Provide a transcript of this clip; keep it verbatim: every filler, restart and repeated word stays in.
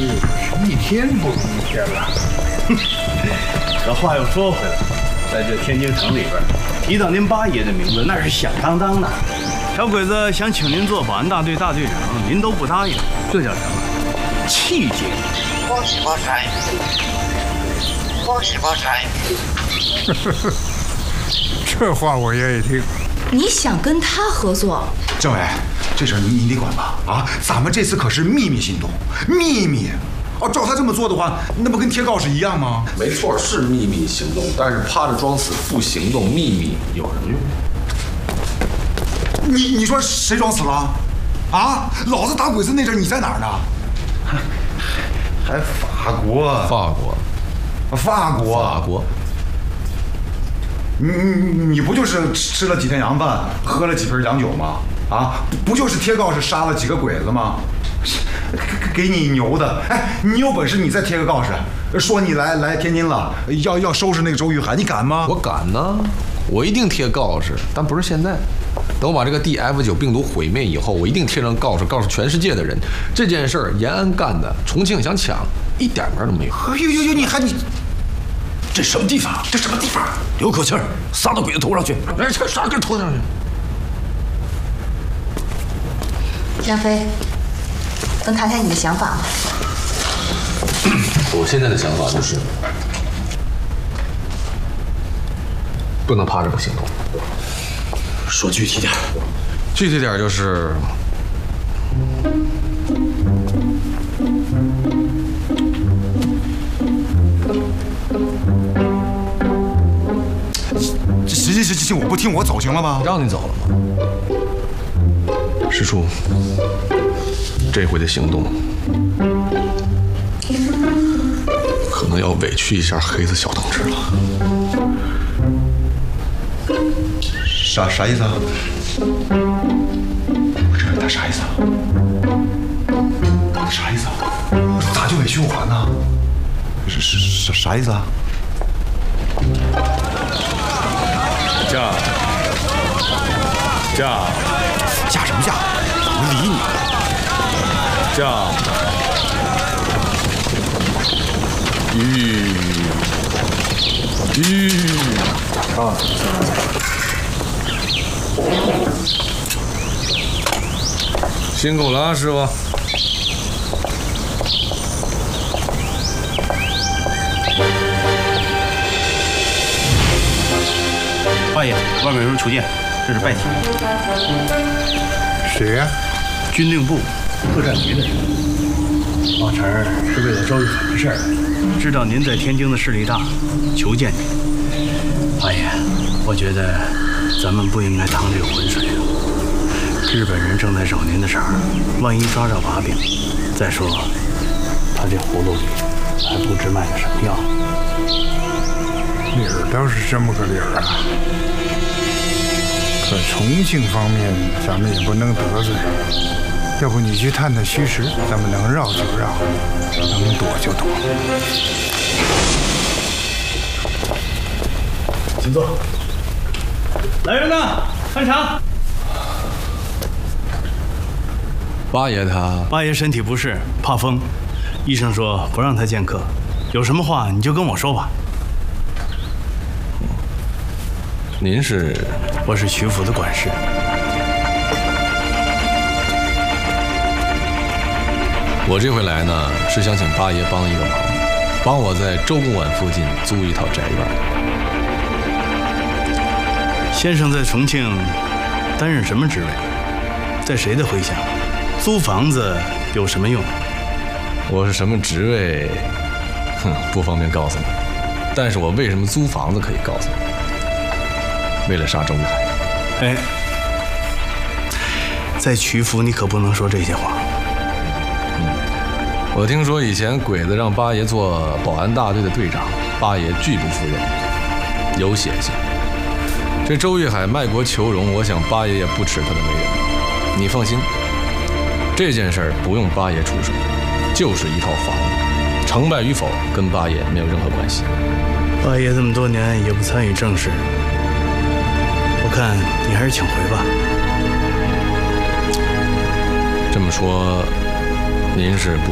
是一天不如一天了。 这话又说回来，在这天津城里边，提到您八爷的名字，那是响当当的。小鬼子想请您做保安大队大队长，您都不答应，这叫什么？气节！ 恭喜发财！恭喜发财！ 这话我愿意听。 你想跟他合作？ 政委，这事儿你你得管吧？啊，咱们这次可是秘密行动，秘密。哦，照他这么做的话，那不跟贴告示一样吗？ 没错，是秘密行动，但是趴着装死不行动，秘密有什么用？ 你你说谁装死了？啊，老子打鬼子那阵你在哪儿呢？还还法国？ 法国？ 法国？ 法国？ 你你你不就是吃了几天洋饭，喝了几瓶洋酒吗？啊，不就是贴告示杀了几个鬼子吗？给你牛的！哎，你有本事你再贴个告示，说你来来天津了，要要收拾那个周玉海，你敢吗？ 我敢呢，我一定贴告示，但不是现在。等我把这个 D F 九 病毒毁灭以后，我一定贴上告示，告诉全世界的人，这件事儿延安干的，重庆想抢，一点门都没有。 哎呦呦呦，你还你， 这什么地方？ 这什么地方？ 留口气儿，撒到鬼子头上去！哎，这啥给头上去？ 梁飞，能谈谈你的想法吗？ 我现在的想法就是，不能趴着不行动。说具体点，具体点就是， 行行行行，我不听，我走行了吗？ 让你走了吗？师叔，这回的行动可能要委屈一下黑子小同志了。 啥啥意思啊？我这他啥意思啊？到底啥意思啊？咋就委屈我了呢？是是是啥意思啊？ 驾驾驾什么驾？我理你。 驾吁吁啊！辛苦了啊，师傅。八爷，外面有人求见，这是拜帖。 谁呀、啊？ 军令部特战局的人。王晨是为了周玉海的事儿，知道您在天津的势力大，求见您。八爷，我觉得咱们不应该趟这个浑水啊。日本人正在找您的茬，万一抓着把柄，再说他这葫芦里还不知卖的什么药。 理儿倒是这么个理儿啊，可重庆方面咱们也不能得罪，要不你去探探虚实，咱们能绕就绕，能躲就躲。 请坐。来人呐，看场。 八爷他， 八爷身体不适，怕风，医生说不让他见客。有什么话你就跟我说吧。 您是？ 我是曲阜的管事。 我这回来呢，是想请八爷帮一个忙，帮我在周公馆附近租一套宅院。 先生在重庆担任什么职位？在谁的麾下？租房子有什么用？ 我是什么职位？哼，不方便告诉你。但是我为什么租房子可以告诉你。为了杀周玉海。 哎，在曲阜你可不能说这些话。 嗯，我听说以前鬼子让八爷做保安大队的队长，八爷拒不服认，有血性。这周玉海卖国求荣，我想八爷也不耻他的为人。你放心，这件事儿不用八爷出手，就是一套房子，成败与否跟八爷没有任何关系。 八爷这么多年也不参与政事，我看你还是请回吧。 这么说，您是不？